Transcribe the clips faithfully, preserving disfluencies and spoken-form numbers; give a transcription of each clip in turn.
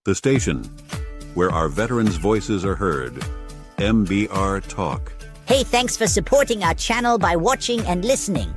The station where our veterans' voices are heard. M B R Talk. Hey, thanks for supporting our channel by watching and listening.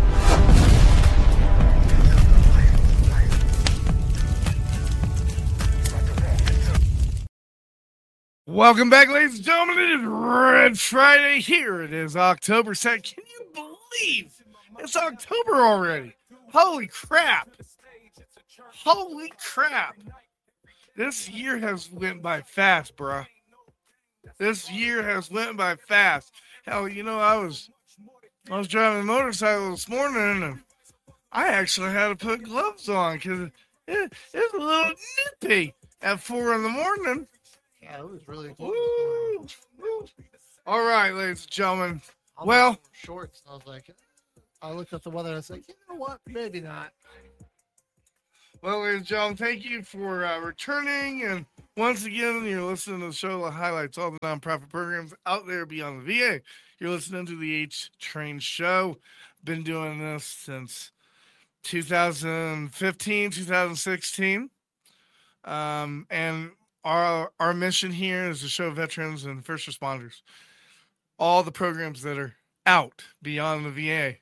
Welcome back, ladies and gentlemen. It is Red Friday. Here it is, October second. Can you believe it's October already? Holy crap. Holy crap. This year has went by fast, bruh. This year has went by fast. Hell, you know, I was I was driving a motorcycle this morning, and I actually had to put gloves on because it, it was a little nippy at four in the morning. Yeah, it was really Woo, woo. All right, ladies and gentlemen. I Well, wore shorts. I was like, I looked at the weather and I was like, you know what? Maybe not. well, ladies and gentlemen, thank you for uh, returning. And once again, you're listening to the show that highlights all the nonprofit programs out there beyond the V A. You're listening to the H-Train Show. Been doing this since two thousand fifteen, two thousand sixteen. Um, and Our our mission here is to show veterans and first responders all the programs that are out beyond the V A.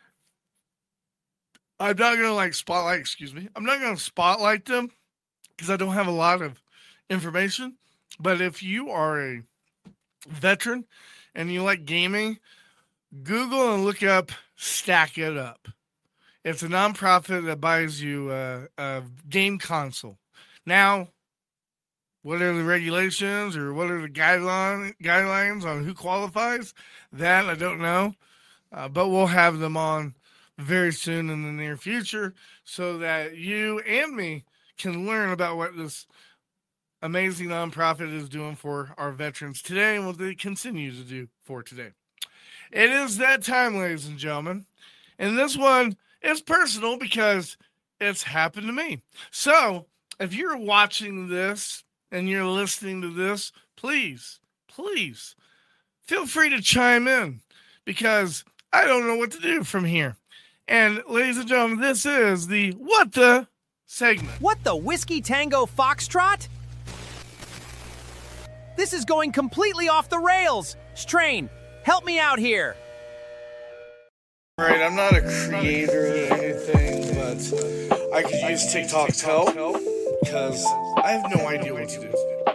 I'm not going to like spotlight, excuse me. I'm not going to spotlight them because I don't have a lot of information. But if you are a veteran and you like gaming, Google and look up Stack It Up. It's a nonprofit that buys you a, a game console. Now, what are the regulations or what are the guideline, guidelines on who qualifies? That I don't know. Uh, but we'll have them on very soon in the near future so that you and me can learn about what this amazing nonprofit is doing for our veterans today and what they continue to do for today. It is that time, ladies and gentlemen. And this one is personal because it's happened to me. So if you're watching this, and you're listening to this, please, please feel free to chime in because I don't know what to do from here. And ladies and gentlemen, this is the What the segment. What the Whiskey Tango Foxtrot? This is going completely off the rails. Strain, help me out here. All right, I'm not a creator or anything, but I could use TikTok's help. Because I have no idea what to do.